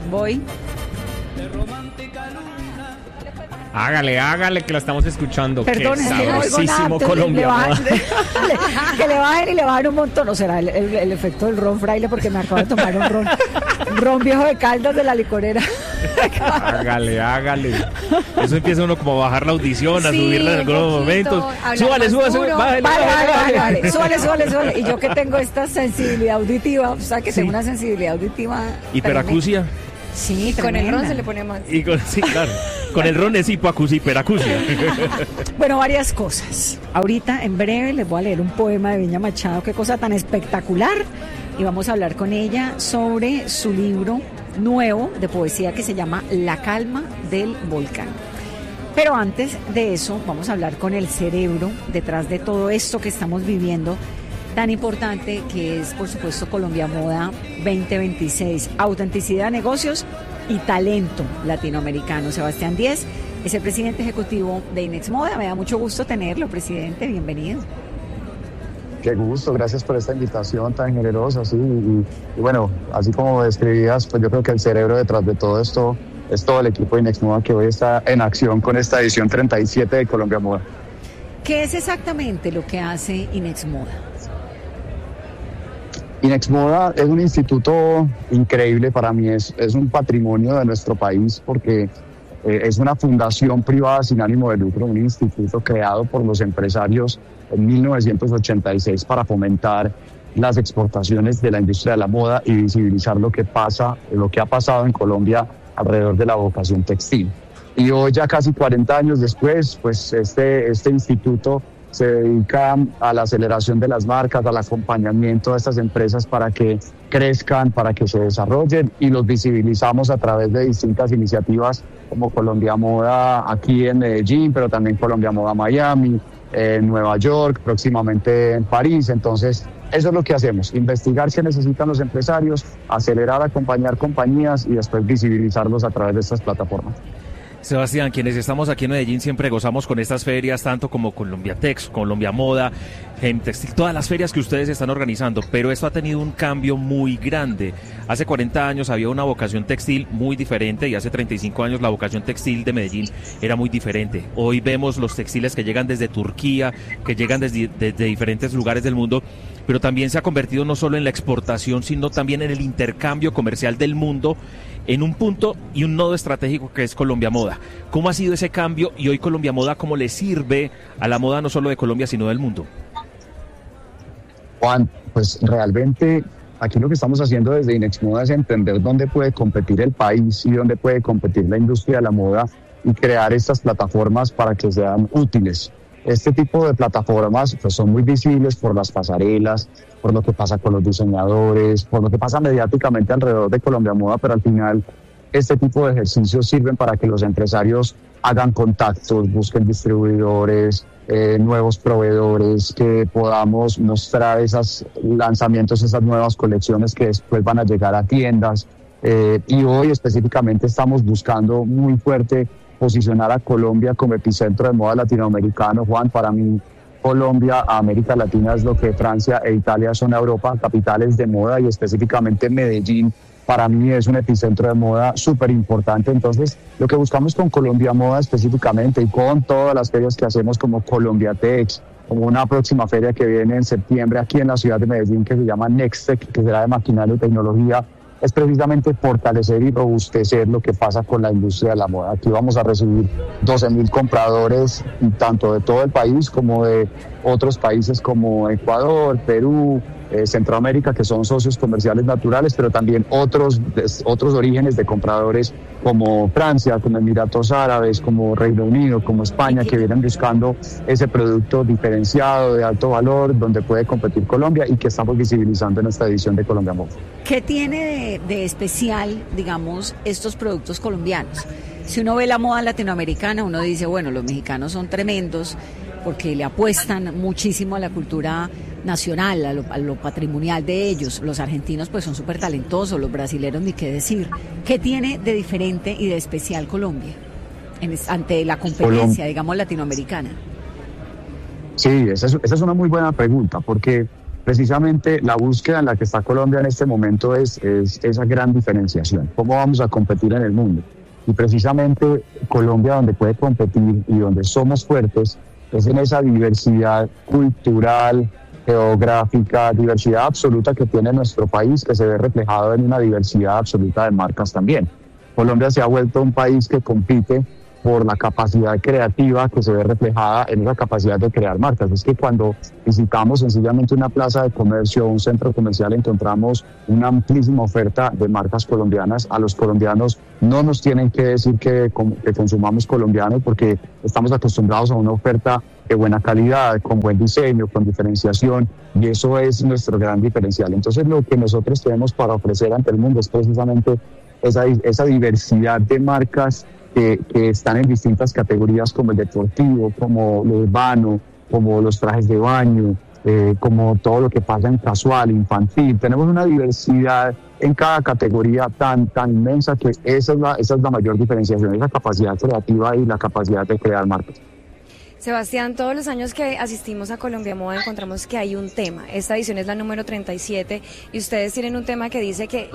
Voy. Hágale, que la estamos escuchando. Perdón, Qué es que no oigo nada, sabrosísimo entonces Colombia Moda. que le bajen y le bajen un montón. ¿No será el efecto del ron fraile? Porque me acabo de tomar un ron viejo de Caldas de la licorera. Hágale. Eso empieza uno como a bajar la audición, a Sí, subirla en algunos momentos. Súbale. Vale. Súbale. Y yo que tengo esta sensibilidad auditiva, o sea, que tengo una sensibilidad auditiva. Hiperacusia. Sí, con el tremenda. ron se le pone más. Sí, claro. Con el ron es hiperacusia. Bueno, varias cosas. Ahorita, en breve, les voy a leer un poema de Viña Machado. Qué cosa tan espectacular. Y vamos a hablar con ella sobre su libro nuevo de poesía que se llama La calma del volcán. Pero antes de eso, vamos a hablar con el cerebro detrás de todo esto que estamos viviendo tan importante, que es, por supuesto, Colombia Moda 2026. Autenticidad, negocios y talento latinoamericano. Sebastián Díez es el presidente ejecutivo de Inex Moda. Me da mucho gusto tenerlo, presidente. Bienvenido. Qué gusto, gracias por esta invitación tan generosa, sí, y bueno, así como describías, pues yo creo que el cerebro detrás de todo esto es todo el equipo de Inex Moda que hoy está en acción con esta edición 37 de Colombia Moda. ¿Qué es exactamente lo que hace Inex Moda? Inex Moda es un instituto increíble para mí, es un patrimonio de nuestro país porque es una fundación privada sin ánimo de lucro, un instituto creado por los empresarios en 1986 para fomentar las exportaciones de la industria de la moda y visibilizar lo que ha pasado en Colombia alrededor de la vocación textil. Y hoy, ya casi 40 años después, pues este instituto se dedica a la aceleración de las marcas, al acompañamiento de estas empresas para que crezcan, para que se desarrollen, y los visibilizamos a través de distintas iniciativas como Colombia Moda aquí en Medellín, pero también Colombia Moda Miami, en Nueva York, próximamente en París. Entonces, eso es lo que hacemos, investigar qué necesitan los empresarios, acelerar, acompañar compañías y después visibilizarlos a través de estas plataformas. Sebastián, quienes estamos aquí en Medellín siempre gozamos con estas ferias, tanto como Colombia Tex, Colombia Moda, Gem Textil, todas las ferias que ustedes están organizando, pero esto ha tenido un cambio muy grande. Hace 40 años había una vocación textil muy diferente y hace 35 años la vocación textil de Medellín era muy diferente. Hoy vemos los textiles que llegan desde Turquía, que llegan desde diferentes lugares del mundo, pero también se ha convertido no solo en la exportación, sino también en el intercambio comercial del mundo, en un punto y un nodo estratégico que es Colombia Moda. ¿Cómo ha sido ese cambio y hoy Colombia Moda cómo le sirve a la moda no solo de Colombia sino del mundo? Juan, pues realmente aquí lo que estamos haciendo desde Inex Moda es entender dónde puede competir el país y dónde puede competir la industria de la moda y crear estas plataformas para que sean útiles. Este tipo de plataformas pues son muy visibles por las pasarelas, por lo que pasa con los diseñadores, por lo que pasa mediáticamente alrededor de Colombia Moda, pero al final este tipo de ejercicios sirven para que los empresarios hagan contactos, busquen distribuidores, nuevos proveedores, que podamos mostrar esos lanzamientos, esas nuevas colecciones que después van a llegar a tiendas. Y hoy específicamente estamos buscando muy fuerte posicionar a Colombia como epicentro de moda latinoamericano. Juan, para mí Colombia a América Latina es lo que Francia e Italia son a Europa, capitales de moda, y específicamente Medellín para mí es un epicentro de moda súper importante. Entonces, lo que buscamos con Colombia Moda específicamente y con todas las ferias que hacemos como Colombia Tex, como una próxima feria que viene en septiembre aquí en la ciudad de Medellín que se llama Nextec, que será de maquinaria y tecnología, es precisamente fortalecer y robustecer lo que pasa con la industria de la moda. Aquí vamos a recibir 12,000 compradores, tanto de todo el país como de otros países como Ecuador, Perú, Centroamérica, que son socios comerciales naturales, pero también otros orígenes de compradores como Francia, como Emiratos Árabes, como Reino Unido, como España, que vienen buscando ese producto diferenciado, de alto valor, donde puede competir Colombia y que estamos visibilizando en esta edición de Colombia Moda. ¿Qué tiene de especial, digamos, estos productos colombianos? Si uno ve la moda latinoamericana, uno dice, bueno, los mexicanos son tremendos porque le apuestan muchísimo a la cultura nacional, a lo patrimonial de ellos. Los argentinos pues son súper talentosos, los brasileños ni qué decir. ¿Qué tiene de diferente y de especial Colombia ante la competencia, digamos, latinoamericana? Sí, esa es una muy buena pregunta, porque Precisamente la búsqueda en la que está Colombia en este momento es esa gran diferenciación. ¿Cómo vamos a competir en el mundo? Y precisamente Colombia, donde puede competir y donde somos fuertes, es en esa diversidad cultural, geográfica, diversidad absoluta que tiene nuestro país, que se ve reflejado en una diversidad absoluta de marcas también. Colombia se ha vuelto un país que compite por la capacidad creativa que se ve reflejada en esa capacidad de crear marcas. Es que cuando visitamos sencillamente una plaza de comercio o un centro comercial encontramos una amplísima oferta de marcas colombianas. A los colombianos no nos tienen que decir que consumamos colombiano porque estamos acostumbrados a una oferta de buena calidad, con buen diseño, con diferenciación, y eso es nuestro gran diferencial. Entonces lo que nosotros tenemos para ofrecer ante el mundo es precisamente esa diversidad de marcas que están en distintas categorías, como el deportivo, como lo urbano, como los trajes de baño, como todo lo que pasa en casual, infantil. Tenemos una diversidad en cada categoría tan inmensa que esa es la mayor diferenciación, esa capacidad creativa y la capacidad de crear marcas. Sebastián, todos los años que asistimos a Colombia Moda encontramos que hay un tema. Esta edición es la número 37 y ustedes tienen un tema que dice que